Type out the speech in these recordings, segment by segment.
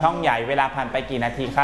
ช่องใหญ่เวลาผ่านไปกี่นาทีครับ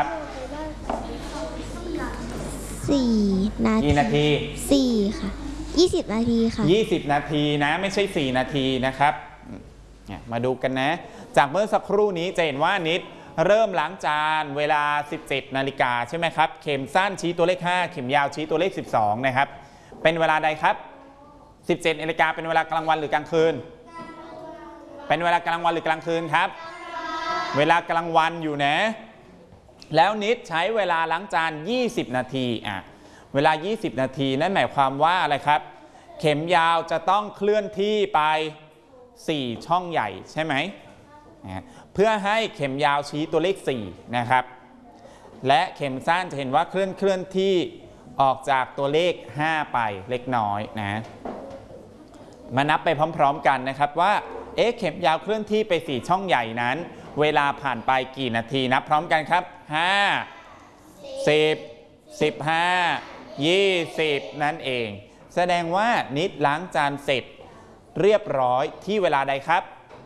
4 นาทีกี่นาที 4ค่ะ20 นาทีค่ะ 20 นาทีนะไม่ใช่4 นาทีนะครับมาดูกันนะจากเมื่อสักครู่นี้จะเห็นว่านิดเริ่มล้างจานเวลา 17 นาฬิกาใช่ไหมครับเข็มสั้นชี้ตัวเลข5เข็มยาวชี้ตัวเลข12นะครับเป็นเวลาใดครับ17 นาฬิกาเป็นเวลากลางวันหรือกลางคืนเป็นเวลากลางวันหรือกลางคืนครับเวลากลางวันอยู่นะแล้วนิดใช้เวลาล้างจาน20 นาทีเวลา20 นาทีนั่นหมายความว่าอะไรครับเข็มยาวจะต้องเคลื่อนที่ไป4 ช่องใหญ่ใช่ไหมเพื่อให้เข็มยาวชี้ตัวเลข4นะครับและเข็มสั้นจะเห็นว่าเคลื่อนที่ออกจากตัวเลข5ไปเล็กน้อยนะมานับไปพร้อมๆกันนะครับว่าเข็มยาวเคลื่อนที่ไป4 ช่องใหญ่นั้นเวลาผ่านไปกี่นาทีนับพร้อมกันครับ5 10 15 20นั่นเองแสดงว่านิดล้างจานเสร็จเรียบร้อยที่เวลาใดครับ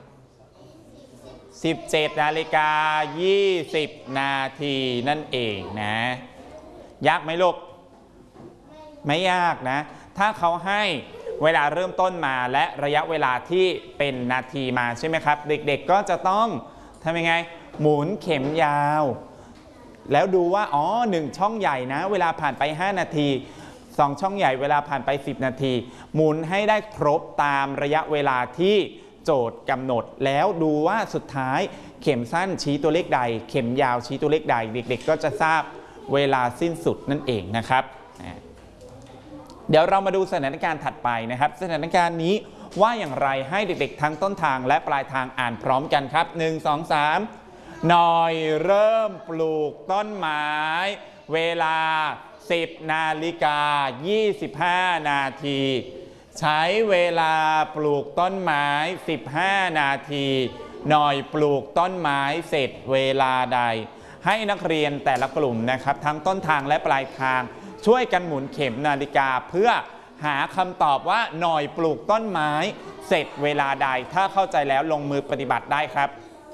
17 นาฬิกา 20 นาทีนั่นเองนะยากไหมลูกไม่ยากนะถ้าเขาให้เวลาเริ่มต้นมาและระยะเวลาที่เป็นนาทีมาใช่ไหมครับเด็กๆก็จะต้องทำยังไงหมุนเข็มยาวแล้วดูว่า1 ช่องใหญ่นะเวลาผ่านไป5 นาที2 ช่องใหญ่เวลาผ่านไป10 นาทีหมุนให้ได้ครบตามระยะเวลาที่โจทย์กำหนดแล้วดูว่าสุดท้ายเข็มสั้นชี้ตัวเลขใดเข็มยาวชี้ตัวเลขใดเด็กๆก็จะทราบเวลาสิ้นสุดนั่นเองนะครับเดี๋ยวเรามาดูสถานการณ์ถัดไปนะครับสถานการณ์นี้ว่าอย่างไรให้เด็กๆทั้งต้นทางและปลายทางอ่านพร้อมกันครับ1 2 3หน่อยเริ่มปลูกต้นไม้เวลา10 นาฬิกา 25 นาทีใช้เวลาปลูกต้นไม้15 นาทีหน่อยปลูกต้นไม้เสร็จเวลาใดให้นักเรียนแต่ละกลุ่มนะครับทั้งต้นทางและปลายทางช่วยกันหมุนเข็มนาฬิกาเพื่อหาคำตอบว่าหน่อยปลูกต้นไม้เสร็จเวลาใดถ้าเข้าใจแล้วลงมือปฏิบัติได้ครับ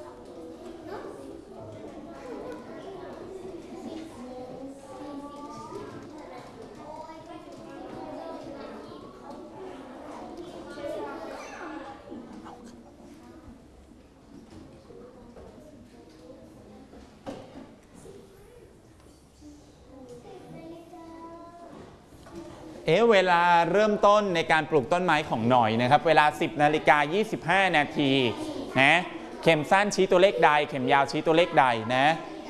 เวลาเริ่มต้นในการปลูกต้นไม้ของหน่อยนะครับเวลา10 นาฬิกา 25 นาทีนะเข็มสั้นชี้ตัวเลขใดเข็มยาวชี้ตัวเลขใดนะ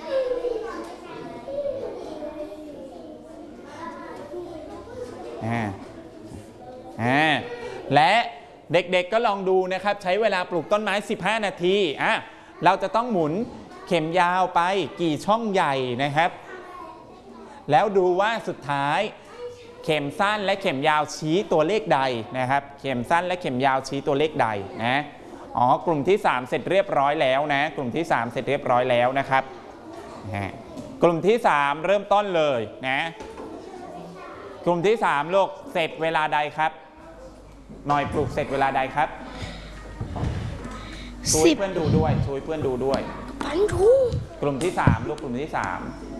และเด็กๆก็ลองดูนะครับใช้เวลาปลูกต้นไม้15 นาทีเราจะต้องหมุนเข็มยาวไปกี่ช่องใหญ่นะครับแล้วดูว่าสุดท้ายเข็มสั้นและเข็มยาวชี้ตัวเลขใดนะครับเข็มสั้นและเข็มยาวชี้ตัวเลขใดนะกลุ่มที่3เสร็จเรียบร้อยแล้วนะกลุ่มที่3เสร็จเรียบร้อยแล้วนะครับกลุ่มที่3เริ่มต้นเลยนะกลุ่มที่3ลูกเสร็จเวลาใดครับหน่อยปลูกเสร็จเวลาใดครับช่วยเพื่อนดูด้วยช่วยเพื่อนดูด้วยกลุ่มที่3ลูกกลุ่มที่3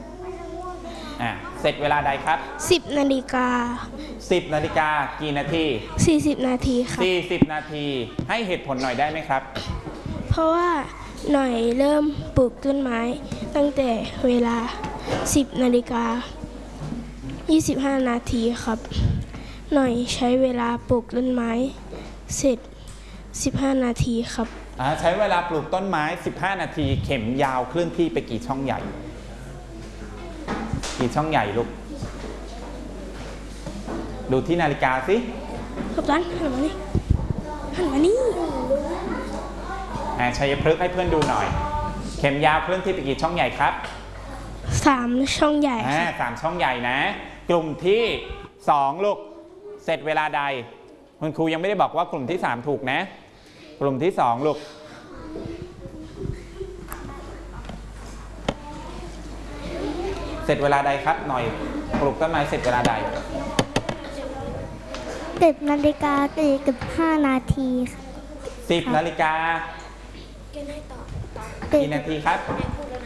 เสร็จเวลาใดครับ 10 นาฬิกา 10 นาฬิกากี่นาที 40 นาทีครับ 40 นาทีให้เหตุผลหน่อยได้ไหมครับเพราะว่าหน่อยเริ่มปลูกต้นไม้ตั้งแต่เวลา10 นาฬิกา 25 นาทีครับหน่อยใช้เวลาปลูกต้นไม้เสร็จ15 นาทีครับใช้เวลาปลูกต้นไม้15 นาทีเข็มยาวเคลื่อนที่ไปกี่ช่องใหญ่กี่ช่องใหญ่ลูกดูที่นาฬิกาสิครับท่านหันมานี่ชัยพฤกษ์ให้เพื่อนดูหน่อยเข็มยาวเคลื่อนที่ไปกี่ช่องใหญ่ครับ 3 ช่องใหญ่ 3 ช่องใหญ่นะกลุ่มที่2ลูกเสร็จเวลาใดคุณครูยังไม่ได้บอกว่ากลุ่มที่3ถูกนะกลุ่มที่2ลูกเสร็จเวลาใดครับหน่อยปลูกต้นไม้เสร็จเวลาใด 10 นาฬิกา45 นาที 10 นาฬิกากี่นาทีครับ